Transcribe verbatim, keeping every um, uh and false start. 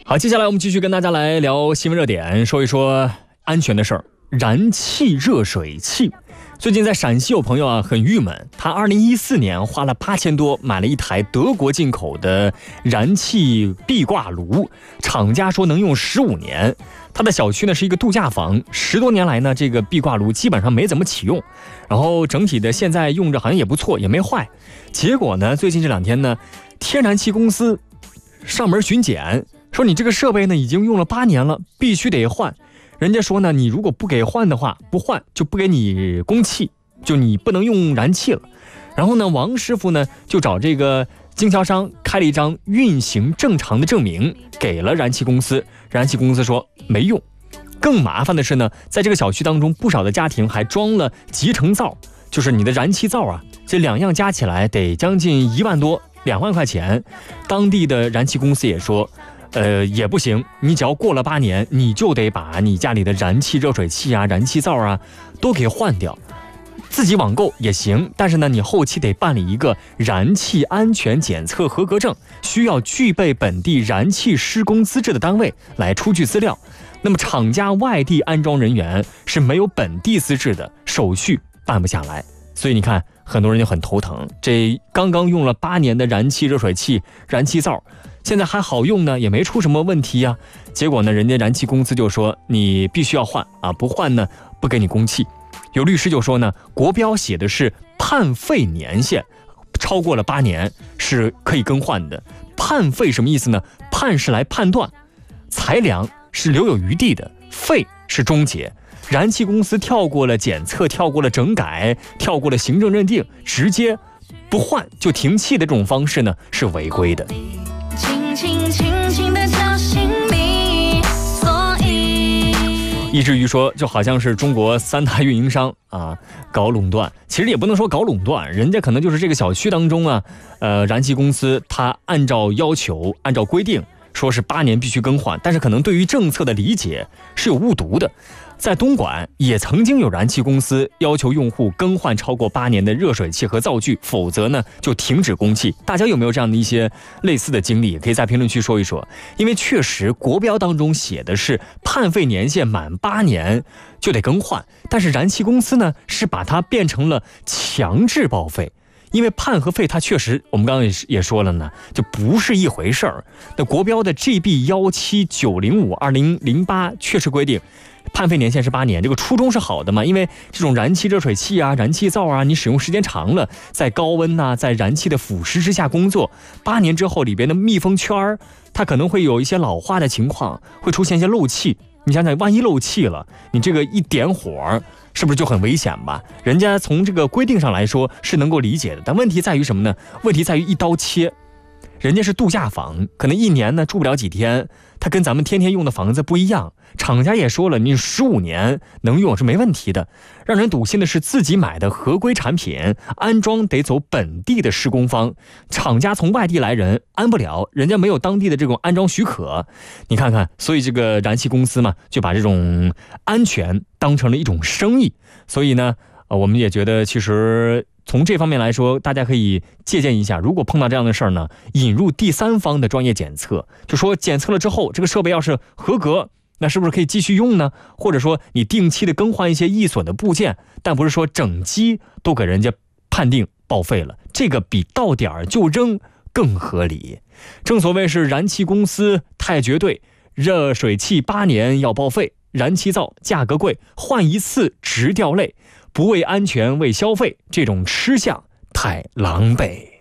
好，接下来我们继续跟大家来聊新闻热点，说一说安全的事儿。燃气热水器，最近在陕西有朋友啊很郁闷，他二零一四年花了八千多买了一台德国进口的燃气壁挂炉，厂家说能用十五年。他的小区呢是一个度假房，十多年来呢这个壁挂炉基本上没怎么启用，然后整体的现在用着好像也不错，也没坏。结果呢最近这两天呢，天然气公司上门巡检，说你这个设备呢已经用了八年了，必须得换。人家说呢，你如果不给换的话，不换就不给你供气，就你不能用燃气了。然后呢，王师傅呢就找这个经销商开了一张运行正常的证明，给了燃气公司。燃气公司说没用。更麻烦的是呢，在这个小区当中，不少的家庭还装了集成灶，就是你的燃气灶啊，这两样加起来得将近一万多，两万块钱。当地的燃气公司也说。呃，也不行，你只要过了八年，你就得把你家里的燃气热水器啊、燃气灶啊都给换掉。自己网购也行，但是呢，你后期得办理一个燃气安全检测合格证，需要具备本地燃气施工资质的单位来出具资料。那么厂家外地安装人员是没有本地资质的，手续办不下来。所以你看，很多人就很头疼。这刚刚用了八年的燃气热水器、燃气灶，现在还好用呢，也没出什么问题呀、啊。结果呢，人家燃气公司就说你必须要换啊，不换呢不给你供气。有律师就说呢，国标写的是判废年限，超过了八年是可以更换的。判废什么意思呢？判是来判断，裁量是留有余地的，废是终结。燃气公司跳过了检测，跳过了整改，跳过了行政认定，直接不换就停气的这种方式呢，是违规的。轻轻轻轻地叫醒你，所以以至于说就好像是中国三大运营商啊搞垄断，其实也不能说搞垄断，人家可能就是这个小区当中啊，呃，燃气公司它按照要求，按照规定说是八年必须更换，但是可能对于政策的理解是有误读的。在东莞也曾经有燃气公司要求用户更换超过八年的热水器和灶具，否则呢就停止供气。大家有没有这样的一些类似的经历？可以在评论区说一说。因为确实国标当中写的是判废年限满八年就得更换，但是燃气公司呢是把它变成了强制报废。因为判和废它确实我们刚刚也也说了呢，就不是一回事儿。那国标的 G B 一七九零五二零零八确实规定判废年限是八年，这个初衷是好的嘛？因为这种燃气热水器啊、燃气灶啊，你使用时间长了，在高温呐、啊，在燃气的腐蚀之下工作，八年之后里边的密封圈它可能会有一些老化的情况，会出现一些漏气。你想想，万一漏气了，你这个一点火，是不是就很危险吧？人家从这个规定上来说是能够理解的，但问题在于什么呢？问题在于一刀切。人家是度假房，可能一年呢住不了几天，它跟咱们天天用的房子不一样。厂家也说了，你十五年能用是没问题的。让人堵心的是，自己买的合规产品安装得走本地的施工方，厂家从外地来人安不了，人家没有当地的这种安装许可。你看看，所以这个燃气公司嘛，就把这种安全当成了一种生意。所以呢，呃，我们也觉得其实从这方面来说，大家可以借鉴一下，如果碰到这样的事儿呢，引入第三方的专业检测，就说检测了之后，这个设备要是合格，那是不是可以继续用呢？或者说你定期的更换一些易损的部件，但不是说整机都给人家判定报废了，这个比到点儿就扔更合理。正所谓是燃气公司太绝对，热水器八年要报废，燃气灶价格贵，换一次直掉泪，不为安全为消费，这种吃相太狼狈。